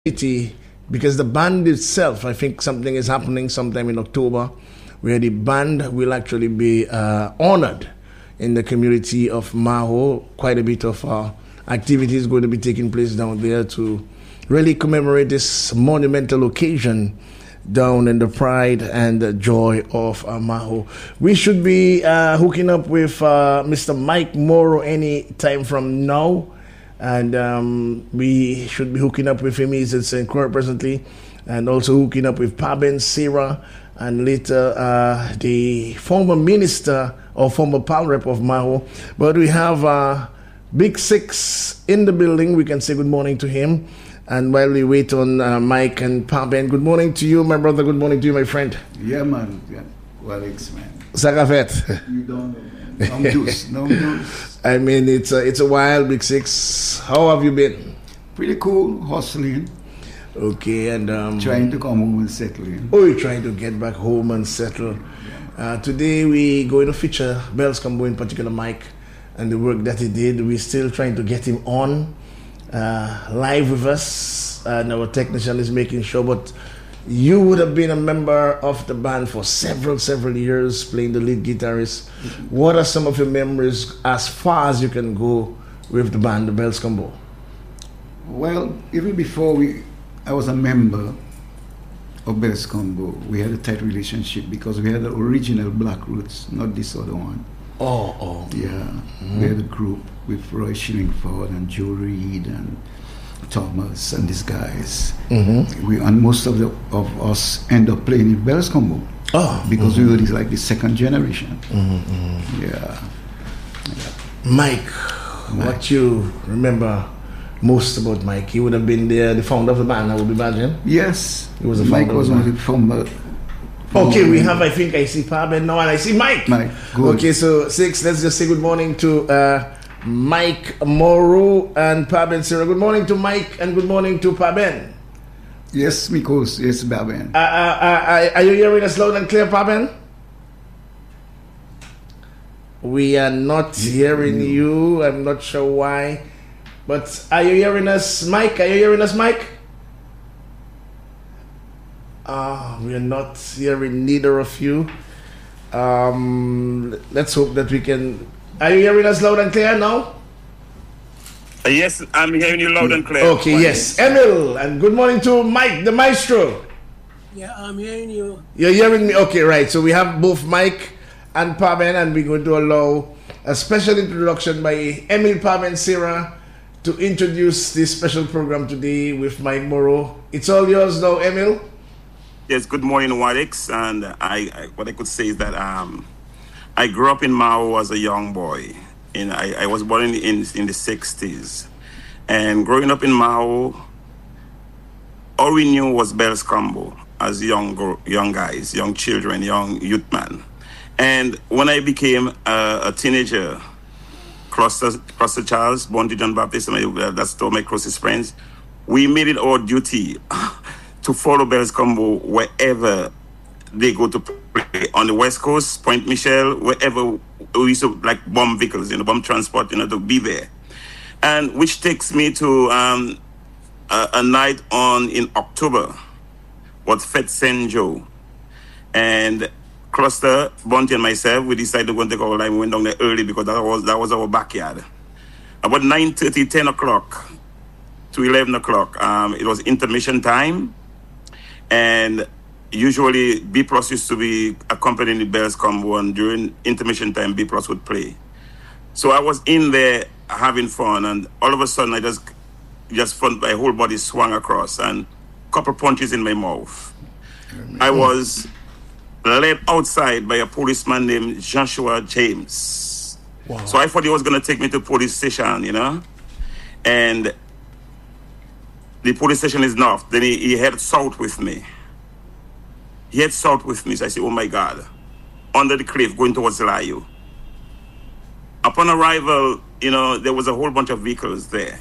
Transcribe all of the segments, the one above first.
community, because the band itself, I think something is happening sometime in October where the band will actually be honored in the community of Maho. Quite a bit of activities going to be taking place down there to really commemorate this monumental occasion down in the pride and the joy of Maho. We should be hooking up with Mr. Mike Morrow any time from now. And we should be hooking up with him. He's at St. Croix presently, and also hooking up with Paben Sarah, and later the former minister or former PAL rep of Maho. But we have Big Six in the building. We can say good morning to him. And while we wait on Mike and Paben, good morning to you, my brother. Good morning to you, my friend. Yeah, man. Yeah. Well, man. Sakafet. You don't know. No juice. No juice. I mean, it's a while, Big Six. How have you been? Pretty cool, hustling. Okay, and trying to come home and settle in. Oh, you're trying to get back home and settle. Today we going to feature Bells Combo, in particular Mike, and the work that he did. We're still trying to get him on live with us, and our technician is making sure. But you would have been a member of the band for several years, playing the lead guitarist. What are some of your memories as far as you can go with the band, the Bells Combo? Well, even before I was a member of Bells Combo, we had a tight relationship because we had the original Black Roots, not this other one. Oh. Yeah. Mm-hmm. We had a group with Roy Shillingford and Joe Reed and Thomas and these guys. Mm-hmm. And most of us end up playing in Bells Combo. Because we were like the second generation. Mm-hmm. Yeah. Mike, what you remember most about Mike? He would have been the founder of the band, I would imagine. Yes. He was Mike was one of the founder. Okay, we have, I think I see Paben now, and I see Mike. Mike, good. Okay, so Six, let's just say good morning to Mike Morrow and Paben Sarah. Good morning to Mike and good morning to Paben. Yes, Mikos. Yes, Paben. Are you hearing us loud and clear, Paben? We are not hearing you. I'm not sure why. But are you hearing us, Mike? Are you hearing us, Mike? We are not hearing neither of you. Let's hope that we can. Are you hearing us loud and clear now? Yes, I'm hearing you loud and clear. Okay, yes. Emil, and good morning to Mike, the maestro. Yeah, I'm hearing you. You're hearing me? Okay, right. So we have both Mike and Paben, and we're going to allow a special introduction by Emil Paben Sarah to introduce this special program today with Mike Morrow. It's all yours now, Emil. Yes, good morning, Wadix. And what I could say is that I grew up in Mao as a young boy. I was born in the 60s. And growing up in Mao, all we knew was Bells Combo as young guys, young children, young youth man. And when I became a teenager, Cluster Charles, born to John Baptist, and that's all my closest friends, we made it our duty to follow Bells Combo wherever they go to play. On the West Coast, Point Michelle, wherever we used to like bomb vehicles, bomb transport, to be there. And which takes me to a night in October, was Fete Saint Joe. And Cluster, Bunty and myself, we decided to go and take our line. We went down there early because that was our backyard. About 9:30, 10 o'clock to 11 o'clock, it was intermission time. And usually B Plus used to be accompanying the Bells Combo, and during intermission time B Plus would play. So I was in there having fun, and all of a sudden I just felt my whole body swung across and a couple punches in my mouth. I was led outside by a policeman named Joshua James. Wow. So I thought he was going to take me to police station, and the police station is north. Then he headed south with me. So I said, oh my God, under the cliff going towards Layu. Upon arrival, there was a whole bunch of vehicles there.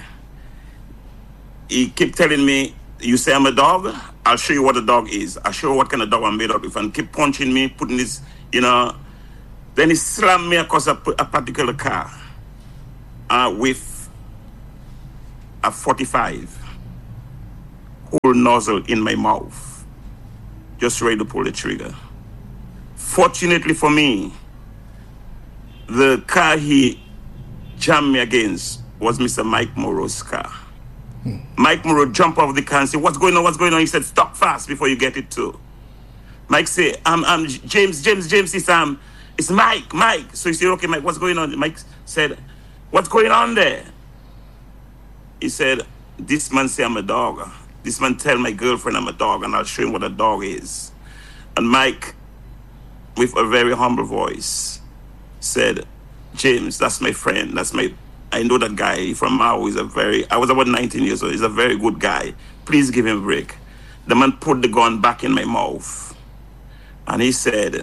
He kept telling me, you say I'm a dog? I'll show you what a dog is. I'll show you what kind of dog I'm made up with. And keep punching me, putting this, Then he slammed me across a particular car with a 45. whole nozzle in my mouth, just ready to pull the trigger. Fortunately for me, the car he jammed me against was Mr. Mike Morrow's car. Mike Morrow jumped off the car and said, what's going on, what's going on? He said, stop fast before you get it too. Mike said, I'm James, it's Mike. So he said, okay, Mike, what's going on? Mike said, what's going on there? He said, this man say I'm a dog. This man tell my girlfriend I'm a dog, and I'll show him what a dog is. And Mike, with a very humble voice, said, James, that's my friend. I know that guy from Mao. I was about 19 years old. He's a very good guy. Please give him a break. The man put the gun back in my mouth. And he said,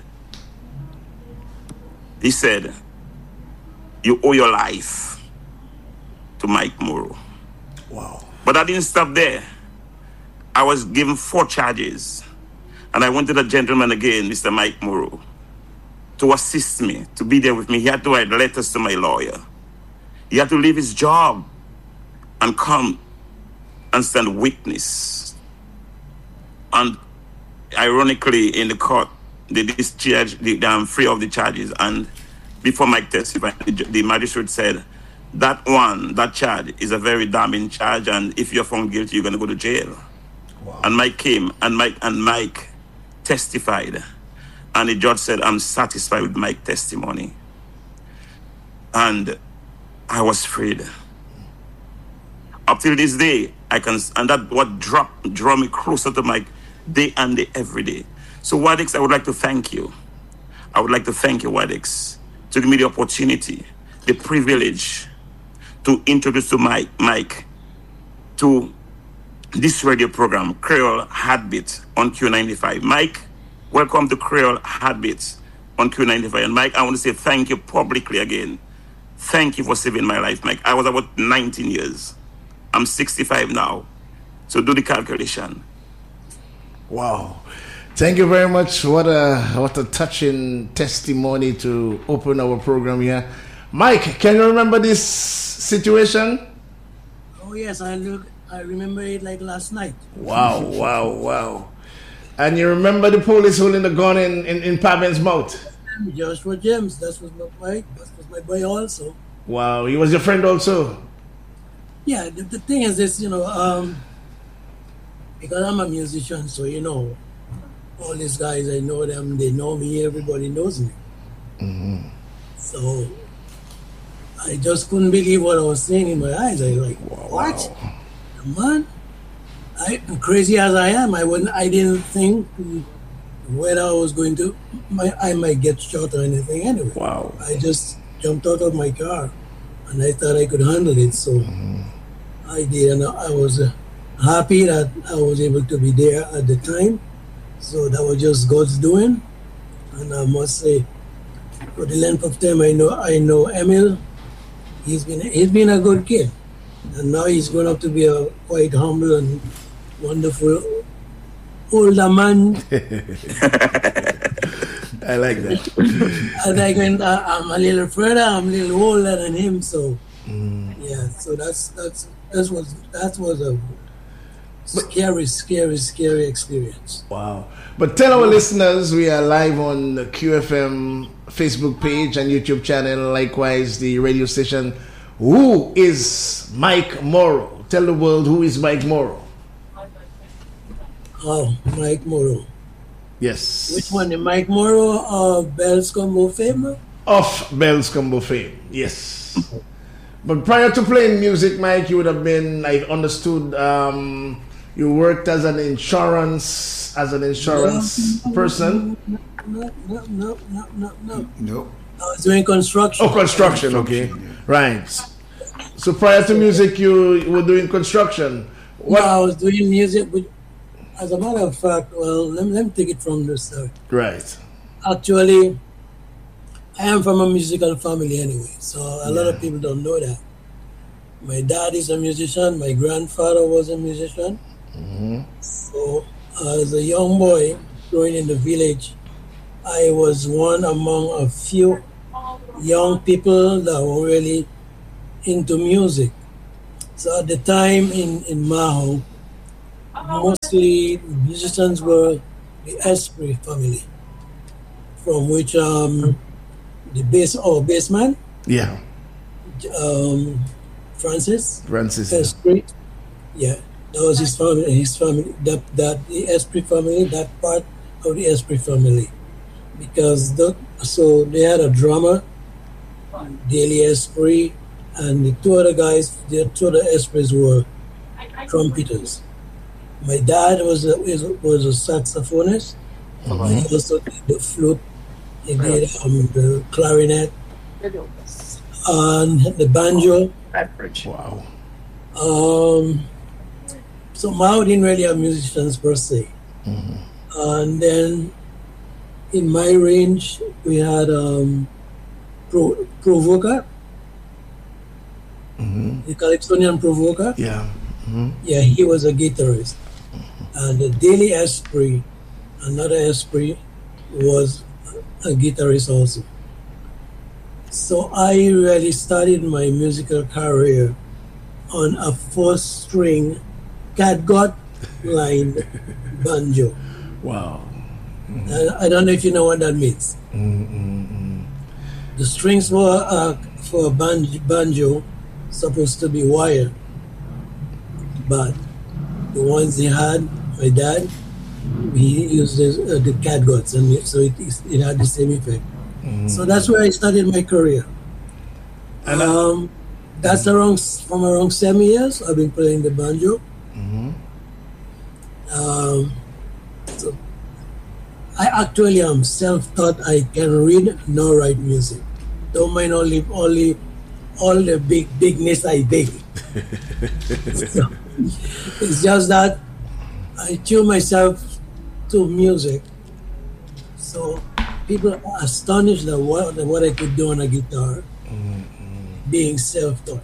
you owe your life to Mike Morrow. Wow. But I didn't stop there. I was given 4 charges. And I went to the gentleman again, Mr. Mike Morrow, to assist me, to be there with me. He had to write letters to my lawyer. He had to leave his job and come and stand witness. And ironically, in the court, they discharged I'm free of the charges. And before Mike testified, the magistrate said, that charge is a very damning charge, and if you're found guilty, you're going to go to jail. Wow. And Mike came, and Mike testified. And the judge said, I'm satisfied with Mike's testimony. And I was freed. Up till this day, and that what draw me closer to Mike day and day, every day. So Wadix, I would like to thank you. I would like to thank you, Wadix, to give me the opportunity, the privilege to introduce to Mike to this radio program, Creole Heartbeat on Q95. Mike, welcome to Creole Heartbeat on Q95. And Mike, I want to say thank you publicly again. Thank you for saving my life, Mike. I was about 19 years. I'm 65 now. So do the calculation. Wow. Thank you very much. What a touching testimony to open our program here. Mike, can you remember this situation? Oh yes, I remember it like last night. Wow. And you remember the police holding the gun in Pavin's mouth? Joshua James, that was my boy also. Wow, he was your friend also? Yeah, the thing is this, because I'm a musician, so all these guys, I know them, they know me, everybody knows me. Mm-hmm. So I just couldn't believe what I was seeing in my eyes. I was like, what? Man, crazy as I am, I didn't think whether I was going to, I might get shot or anything anyway. Wow. I just jumped out of my car and I thought I could handle it. So I did, and I was happy that I was able to be there at the time. So that was just God's doing. And I must say, for the length of time I know Emil, he's been a good kid. And now he's grown up to be a quite humble and wonderful older man. I like that. I'm a little further, I'm a little older than him, so yeah. So that was a scary experience. Wow. But tell our listeners we are live on the QFM Facebook page and YouTube channel, likewise the radio station. Who is Mike Morrow? Tell the world, who is Mike Morrow? Oh, Mike Morrow. Yes. Which one? The Mike Morrow of Bell's Combo fame? Of Bell's Combo fame, yes. But prior to playing music, Mike, you would have been, I understood, you worked as an insurance person. No. No. I was doing construction. Oh, construction, okay. Right. So prior to music, you were doing construction. What? No, I was doing music, but as a matter of fact, well, let me take it from the start. Right. Actually, I am from a musical family anyway, so a lot of people don't know that. My dad is a musician. My grandfather was a musician. Mm-hmm. So as a young boy growing in the village, I was one among a few young people that were really into music. So at the time in Maho, mostly musicians were the Esprit family, from which the bassman, Yeah. Francis Yeah. Esprit, yeah, that was his family. That the Esprit family, that part of the Esprit family, because so they had a drummer, Daily Esprit, and the two other guys, the two other Esprits were trumpeters. My dad was a saxophonist. He also did the flute. He did the clarinet and the banjo. Wow. So Mao didn't really have musicians per se. And then in my range, we had Provoker, the Calypsonian Provoker. Yeah. Yeah, he was a guitarist. And the Daily Esprit, another Esprit, was a guitarist also. So I really started my musical career on a 4-string catgut lined banjo. Wow. I don't know if you know what that means. The strings for a banjo supposed to be wire, but the ones he had, my dad, he used the catguts, and so it had the same effect. So that's where I started my career. And that's from around 7 years I've been playing the banjo. So I actually am self-taught. I can read nor write music. Don't mind all the bigness I dig. So, it's just that I tune myself to music. So people are astonished at what I could do on a guitar, being self-taught.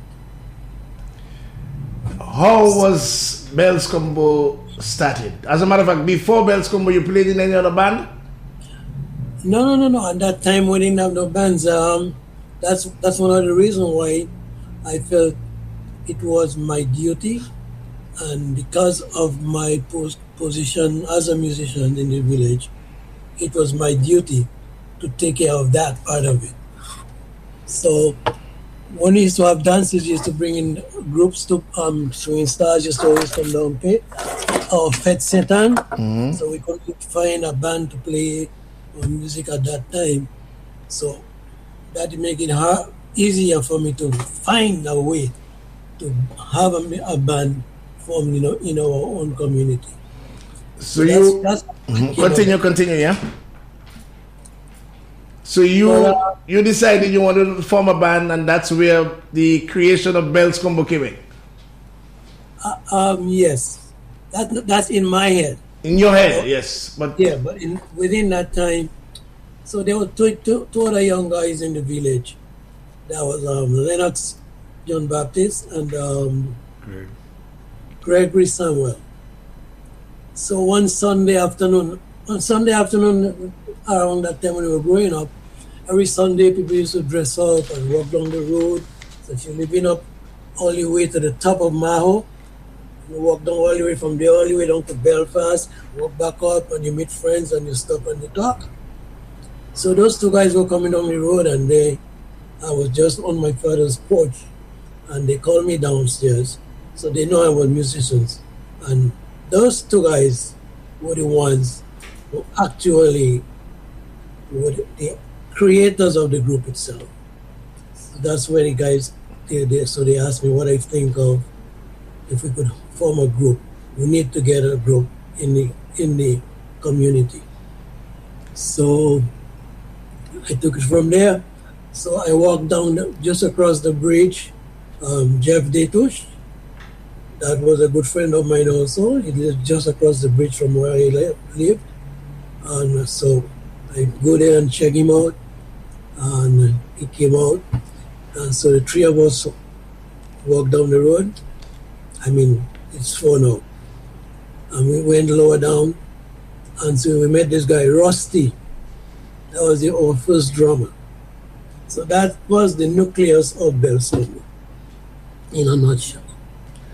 How was Bells Combo started? As a matter of fact, before Bells Combo, you played in any other band? No. At that time, we didn't have no bands. That's one of the reasons why I felt it was my duty, and because of my position as a musician in the village, it was my duty to take care of that part of it. So when we used to have dances, we used to bring in groups to Swinging Stars used to always come down pay or Fete Satan. So we couldn't find a band to play music at that time. So that make it easier for me to find a way to have a band formed in our own community. So that's continue, yeah. So you decided you wanted to form a band, and that's where the creation of Bells Combo came in. Yes, that's in my head. In your head, yes, but yeah, but within that time, so there were two other young guys in the village. That was Lennox John Baptist and Gregory Samuel. So one Sunday afternoon, around that time when we were growing up, every Sunday people used to dress up and walk down the road. So if you're living up all the way to the top of Maho, you walk down all the way from there all the way down to Belfast, walk back up and you meet friends and you stop and you talk. So those two guys were coming down the road, and I was just on my father's porch, and they called me downstairs. So they know I was musicians. And those two guys were the ones who actually were the creators of the group itself. So that's where the guys, so they asked me what I think of if we could form a group. We need to get a group in the community. So I took it from there. So I walked down just across the bridge, Jeff Datush. That was a good friend of mine also. He lived just across the bridge from where I lived. And so I go there and check him out. And he came out. And so the three of us walked down the road. I mean, it's 4 now. And we went lower down. And so we met this guy, Rusty. That was our first drummer. So that was the nucleus of Bells Combo, in a nutshell.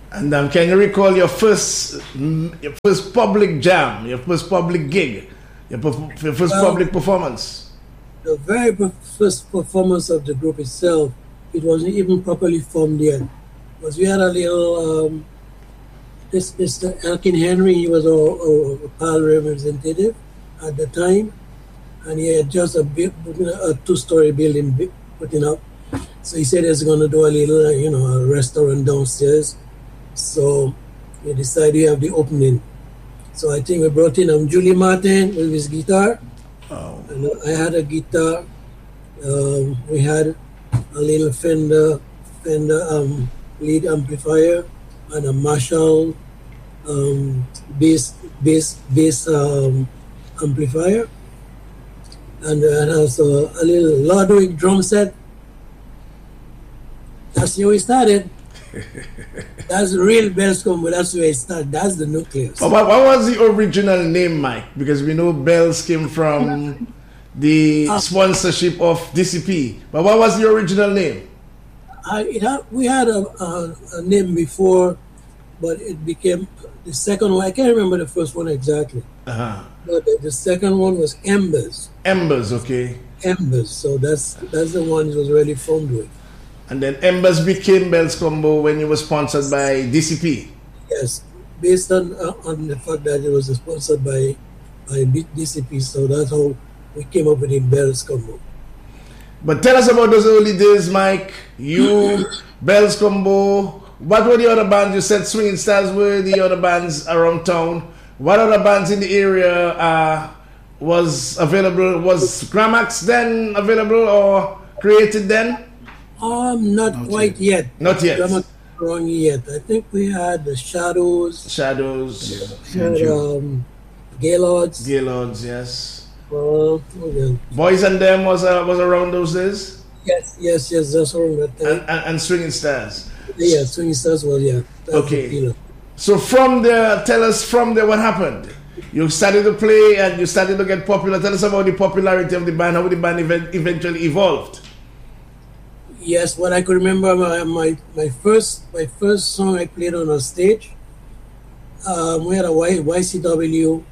And can you recall your first public jam, your first public gig, your first public performance? The very first performance of the group itself, it wasn't even properly formed yet. Because we had a little, this Mr. Elkin Henry, he was a PAL representative at the time, and he had just a 2-story building putting up. So he said he was going to do a little, a restaurant downstairs. So we decided to have the opening. So I think we brought in Julie Martin with his guitar. Oh. And I had a guitar. We had a little Fender lead amplifier and a Marshall bass amplifier. And also a little Ludwig drum set. That's where we started. That's the real Bells Combo. That's where it started. That's the nucleus. What was the original name, Mike? Because we know Bells came from the sponsorship of DCP. But what was the original name? We had a name before, but it became the second one. I can't remember the first one exactly. Uh-huh. But the second one was Embers. Embers, okay. Embers. So that's the one it was really formed with. And then Embers became Bells Combo when it was sponsored by DCP. Yes, based on the fact that it was sponsored by DCP. So that's how we came up with the Bells Combo. But tell us about those early days, Mike. You, Bells Combo. What were the other bands? You said Swinging Stars were the other bands around town. What other bands in the area was available? Was Gramax then available or created then? Not quite yet. Not yet. Not wrong yet. I think we had the Shadows. Shadows. Yeah. Gaylords. Gaylords, yes. Okay. Boys and Them was around those days. Yes. That's around that time. And Swinging Stars. Yeah, Swinging Stars was Okay. So from there, tell us from there what happened. You started to play and you started to get popular. Tell us about the popularity of the band. How the band eventually evolved. Yes, what I could remember, my first song I played on a stage. We had a YCW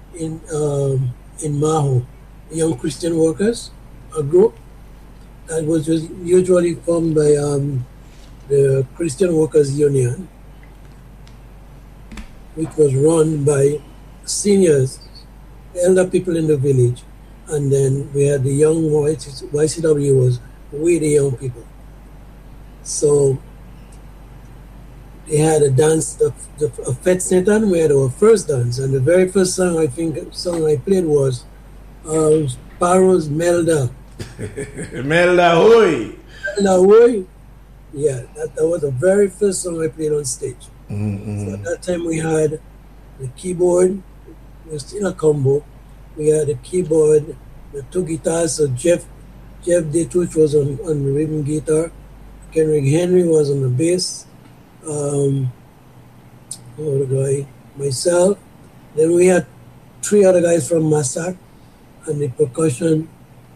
in Maho, Young Christian Workers, a group that was usually formed by the Christian Workers Union, which was run by seniors, elder people in the village, and then we had the young YCW was we the young people. So they had a dance, a Fete Saint Anne. We had our first dance, and the very first song I played was Paro's Melda. Melda Hoy. Melda Hoy. Yeah, that was the very first song I played on stage. Mm-hmm. So at that time we had the keyboard. It was still a combo. We had the keyboard, the 2 guitars. So Jeff Detuch was on the rhythm guitar. Kenrick Henry was on the bass. Myself. Then we had 3 other guys from Massac and the percussion.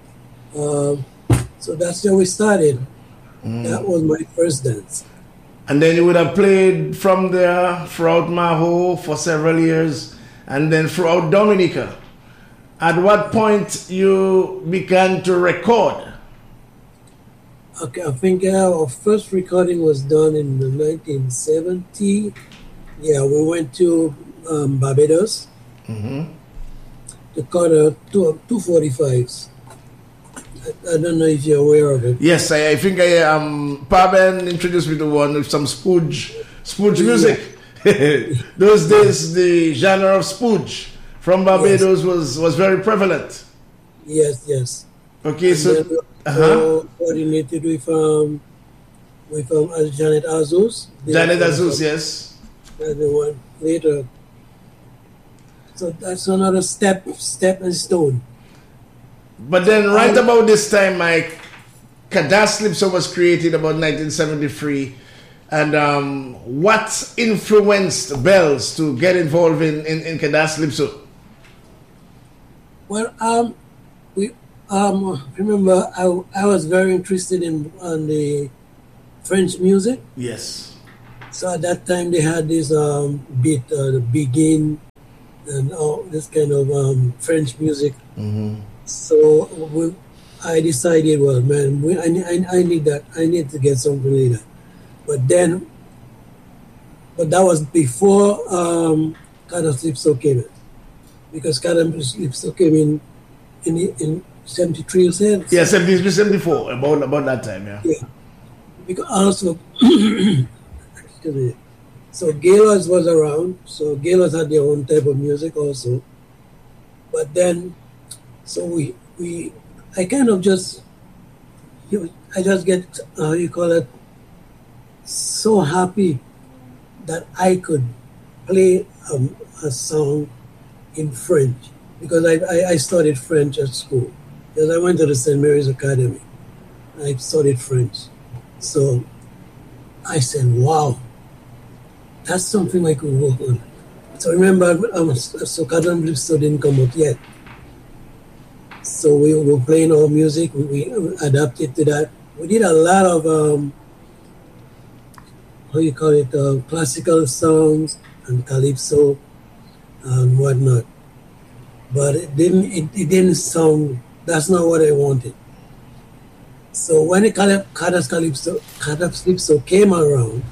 So that's how we started. That was my first dance. And then you would have played from there throughout Maho for several years and then throughout Dominica. At what point you began to record? Okay, I think our first recording was done in 1970. Yeah, we went to Barbados to cut 245s. I don't know if you're aware of it. Yes, I think Paben introduced me to one with some spooge music. Those days, the genre of spooge from Barbados was very prevalent. Yes. Okay, and so coordinated with Janet Azus. Janet Azus, yes. And the one later. So that's another step and stone. But then right about this time, Mike, Kadasslipso was created about 1973. And what influenced Bells to get involved in Kadasslipso? Well, remember, I was very interested in the French music. Yes. So at that time they had this beat, the Begin, and all this kind of French music. So I decided, well, man, I need that. I need to get something like that. But that was before Calypso came in, because Calypso came in 73, you said? Yeah, 73, 74, about that time, yeah. Yeah, because also, excuse me. So Gaylords was around, so Gaylords had their own type of music also. But then, so I kind of just, I just get, you call it, so happy that I could play a song in French, because I studied French at school. Because I went to the St. Mary's Academy. I studied French. So I said, wow, that's something I could work on. So remember, so Calypso didn't come out yet. So we were playing our music, we adapted to that. We did a lot of, classical songs and Calypso and whatnot. But it didn't sound, that's not what I wanted. So when the Calypso came around,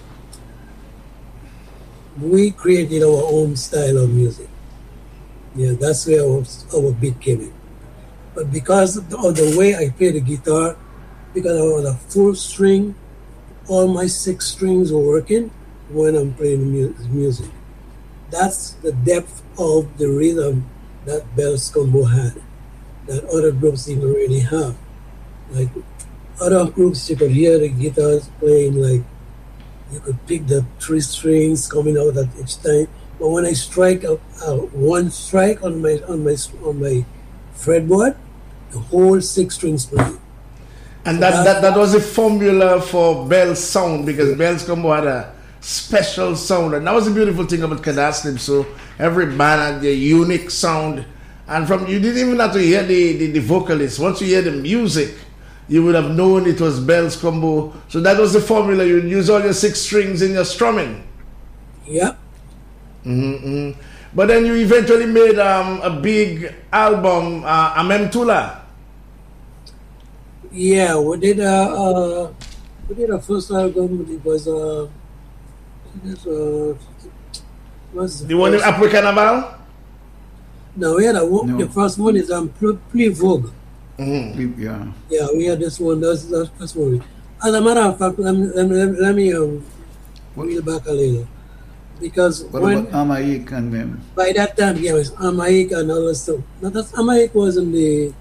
we created our own style of music. Yeah, that's where our beat came in. But because of the way I play the guitar, because I was a full string, all my 6 strings were working when I'm playing music. That's the depth of the rhythm that Bells Combo had, that other groups didn't really have. Like other groups, you could hear the guitars playing, like you could pick the 3 strings coming out at each time. But when I strike one strike on my fretboard, the whole 6 strings play. And so that was the formula for Bell's sound, because Bell's Combo had a special sound, and that was the beautiful thing about Calypso. So every band had their unique sound, and you didn't even have to hear the vocalist. Once you hear the music, you would have known it was Bell's Combo. So that was the formula. You'd use all your 6 strings in your strumming. Yep. But then you eventually made a big album, Amem Tula. Yeah, we did a first album. It was the one in Après Carnaval? No, we had the first one is Plus Vogue. Yeah, we had this one. That's the first one. As a matter of fact, let me reel back a little, because what about Amaik and them? By that time, yeah, it was Amaik and all that stuff. Now that Amaik was in the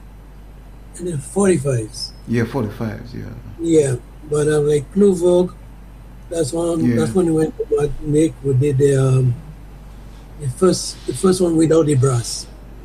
45s. Yeah, 45s. Yeah. Yeah, but like Plus Vogue, that's one. Yeah. That's when we went to Nick. We did the first one without the brass.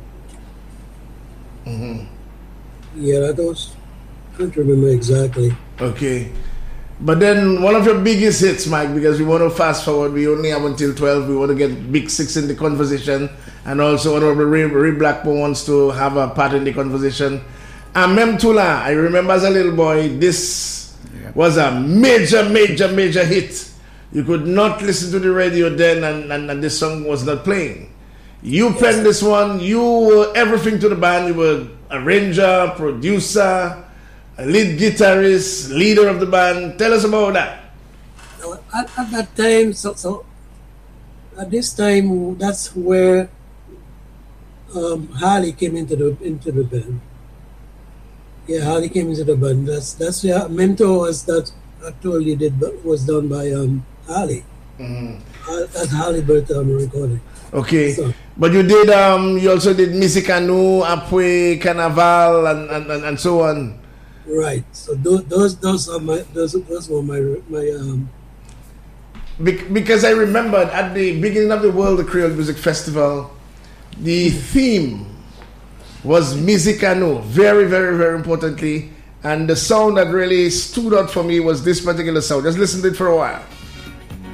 Yeah, that was. I can't remember exactly. Okay. But then one of your biggest hits, Mike, because we want to fast forward, we only have until 12, we want to get Big Six in the conversation, and also Honorable Ray Blackburn wants to have a part in the conversation. Amem Tula, I remember as a little boy, this was a major hit. You could not listen to the radio then, and this song was not playing. You penned this one, you were everything to the band. You were arranger, producer, a lead guitarist, leader of the band. Tell us about that. At that time, so at this time, that's where Harley came into the band. Yeah, Harley came into the band. That's where Mentor was. That I told you was done by Harley. That's Harley Burton recording. Okay, so, but you did. You also did Misicanu, Après Carnaval, and so on. Right. So those were my. Because I remembered at the beginning of the World Creole Music Festival, the theme was Misicanu, very, very, very importantly, and the sound that really stood out for me was this particular sound. Just listen to it for a while.